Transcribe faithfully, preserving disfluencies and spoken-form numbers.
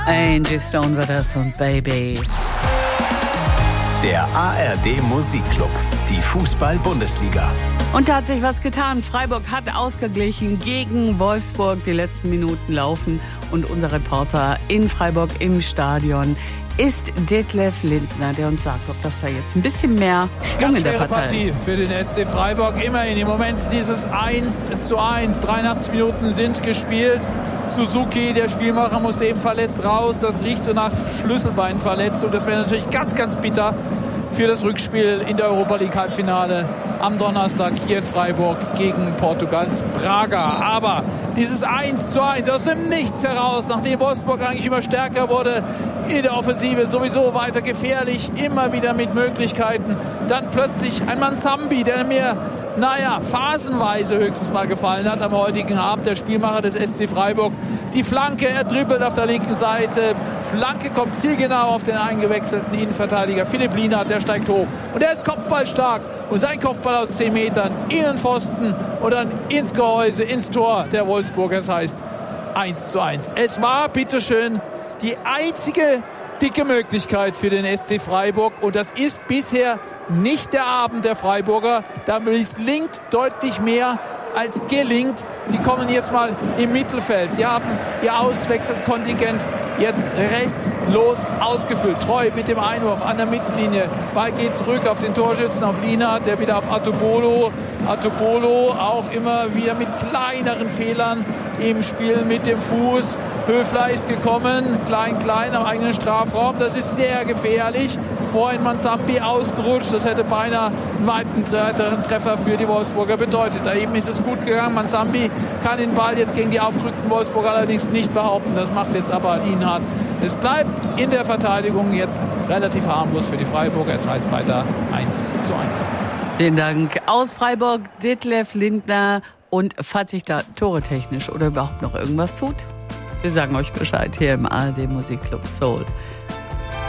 Angie Stone war das und Baby. Der A R D Musikclub, die Fußball-Bundesliga. Und da hat sich was getan. Freiburg hat ausgeglichen gegen Wolfsburg. Die letzten Minuten laufen und unser Reporter in Freiburg im Stadion ist Detlef Lindner, der uns sagt, ob das da jetzt ein bisschen mehr Schwung in der Partei Partie ist. Für den S C Freiburg. Immerhin im Moment dieses eins zu eins. dreiundachtzig Minuten sind gespielt. Suzuki, der Spielmacher, musste eben verletzt raus. Das riecht so nach Schlüsselbeinverletzung. Das wäre natürlich ganz, ganz bitter für das Rückspiel in der Europa League Halbfinale am Donnerstag hier in Freiburg gegen Portugals Braga. Aber dieses eins zu eins aus dem Nichts heraus, nachdem Wolfsburg eigentlich immer stärker wurde, in der Offensive sowieso weiter gefährlich, immer wieder mit Möglichkeiten. Dann plötzlich ein Mansambi, der mir, naja, phasenweise höchstens mal gefallen hat am heutigen Abend, der Spielmacher des S C Freiburg. Die Flanke, er dribbelt auf der linken Seite. Flanke kommt zielgenau auf den eingewechselten Innenverteidiger Philipp Lienhardt, der steigt hoch. Und er ist kopfballstark. Und sein Kopfball aus zehn Metern, Innenpfosten und dann ins Gehäuse, ins Tor der Wolfsburger. Das heißt eins zu eins. Es war, bitteschön, die einzige dicke Möglichkeit für den S C Freiburg. Und das ist bisher nicht der Abend der Freiburger. Da misslingt deutlich mehr als gelingt. Sie kommen jetzt mal im Mittelfeld. Sie haben ihr Auswechselkontingent jetzt restlos ausgefüllt. Treu mit dem Einwurf an der Mittellinie. Ball geht zurück auf den Torschützen, auf Lienhardt, der wieder auf Atubolo. Atubolo auch immer wieder mit kleineren Fehlern im Spiel mit dem Fuß. Höfler ist gekommen, klein, klein am eigenen Strafraum. Das ist sehr gefährlich. Vorhin Mansambi ausgerutscht. Das hätte beinahe einen weiten Treffer für die Wolfsburger bedeutet. Da eben ist es gut gegangen. Mansambi kann den Ball jetzt gegen die aufgerückten Wolfsburger allerdings nicht behaupten. Das macht jetzt aber Lienhardt. Es bleibt in der Verteidigung jetzt relativ harmlos für die Freiburger. Es heißt weiter eins zu eins. Vielen Dank. Aus Freiburg Detlef Lindner. Und falls sich da Tore technisch oder überhaupt noch irgendwas tut, wir sagen euch Bescheid hier im A R D Musikclub Soul.